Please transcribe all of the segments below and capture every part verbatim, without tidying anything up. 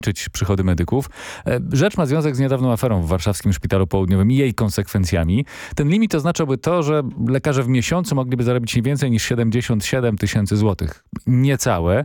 ograniczyć przychody medyków. Rzecz ma związek z niedawną aferą w warszawskim Szpitalu Południowym i jej konsekwencjami. Ten limit oznaczałby to, że lekarze w miesiącu mogliby zarobić nie więcej niż siedemdziesiąt siedem tysięcy złotych. Niecałe,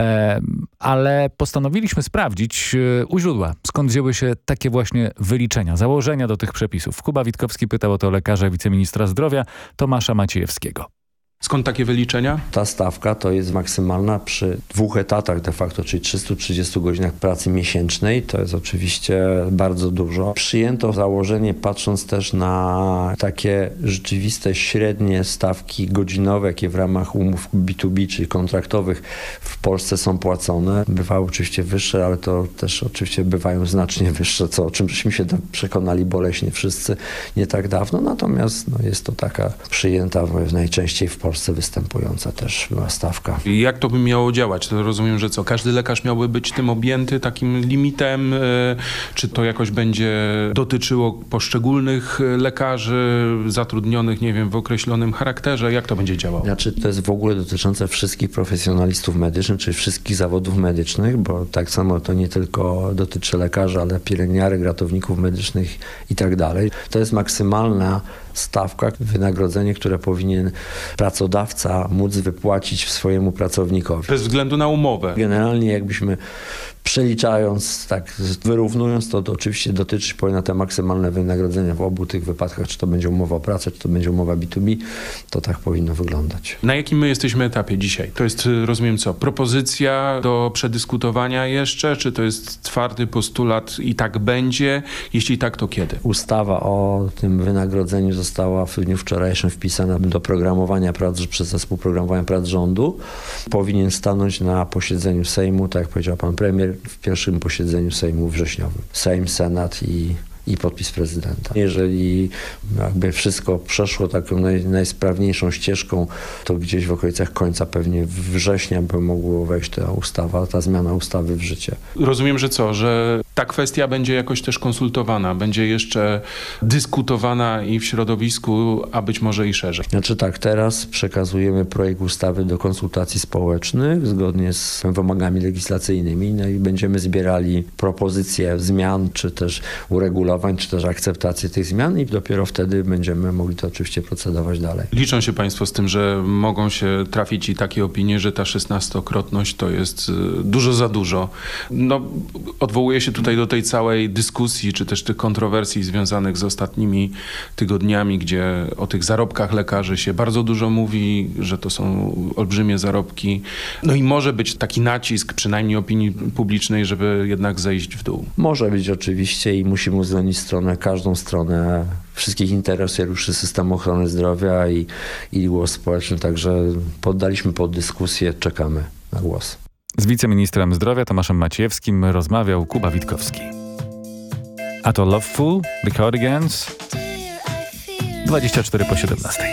ale postanowiliśmy sprawdzić u źródła, skąd wzięły się takie właśnie wyliczenia, założenia do tych przepisów. Kuba Witkowski pytał o to lekarza wiceministra zdrowia Tomasza Maciejewskiego. Skąd takie wyliczenia? Ta stawka to jest maksymalna przy dwóch etatach de facto, czyli trzystu trzydziestu godzinach pracy miesięcznej. To jest oczywiście bardzo dużo. Przyjęto założenie, patrząc też na takie rzeczywiste średnie stawki godzinowe, jakie w ramach umów B dwa B, czyli kontraktowych w Polsce są płacone. Bywały oczywiście wyższe, ale to też oczywiście bywają znacznie wyższe, co o czym żeśmy się przekonali boleśnie wszyscy nie tak dawno. Natomiast no, jest to taka przyjęta najczęściej w Polsce występująca też była stawka. I jak to by miało działać? To rozumiem, że co? Każdy lekarz miałby być tym objęty takim limitem? Czy to jakoś będzie dotyczyło poszczególnych lekarzy zatrudnionych, nie wiem, w określonym charakterze? Jak to będzie działało? Znaczy, to jest w ogóle dotyczące wszystkich profesjonalistów medycznych, czyli wszystkich zawodów medycznych, bo tak samo to nie tylko dotyczy lekarzy, ale pielęgniarek, ratowników medycznych i tak dalej. To jest maksymalna stawka, wynagrodzenie, które powinien pracodawca móc wypłacić swojemu pracownikowi. Bez względu na umowę. Generalnie jakbyśmy przeliczając, tak wyrównując, to, to oczywiście dotyczyć powinna te maksymalne wynagrodzenia w obu tych wypadkach, czy to będzie umowa o pracę, czy to będzie umowa B dwa B, to tak powinno wyglądać. Na jakim my jesteśmy etapie dzisiaj? To jest, rozumiem co, propozycja do przedyskutowania jeszcze, czy to jest twardy postulat i tak będzie? Jeśli tak, to kiedy? Ustawa o tym wynagrodzeniu została w dniu wczorajszym wpisana do programowania prac przez zespół programowania prac rządu. Powinien stanąć na posiedzeniu Sejmu, tak jak powiedział pan premier, w pierwszym posiedzeniu Sejmu wrześniowym. Sejm, Senat i, i podpis prezydenta. Jeżeli jakby wszystko przeszło taką naj, najsprawniejszą ścieżką, to gdzieś w okolicach końca pewnie września by mogło wejść ta ustawa, ta zmiana ustawy w życie. Rozumiem, że co, że ta kwestia będzie jakoś też konsultowana, będzie jeszcze dyskutowana i w środowisku, a być może i szerzej. Znaczy tak, teraz przekazujemy projekt ustawy do konsultacji społecznych zgodnie z wymogami legislacyjnymi, no i będziemy zbierali propozycje zmian, czy też uregulowań, czy też akceptację tych zmian i dopiero wtedy będziemy mogli to oczywiście procedować dalej. Liczą się państwo z tym, że mogą się trafić i takie opinie, że ta szesnastokrotność to jest dużo za dużo. No, odwołuję się tutaj do tej całej dyskusji, czy też tych kontrowersji związanych z ostatnimi tygodniami, gdzie o tych zarobkach lekarzy się bardzo dużo mówi, że to są olbrzymie zarobki. No i może być taki nacisk, przynajmniej opinii publicznej, żeby jednak zejść w dół. Może być oczywiście i musimy uwzględnić stronę, każdą stronę wszystkich interesariuszy systemu ochrony zdrowia i, i głos społeczny, także poddaliśmy pod dyskusję, czekamy na głos. Z wiceministrem zdrowia Tomaszem Maciejewskim rozmawiał Kuba Witkowski. A to Loveful, The Cardigans, dwadzieścia cztery po siedemnastej.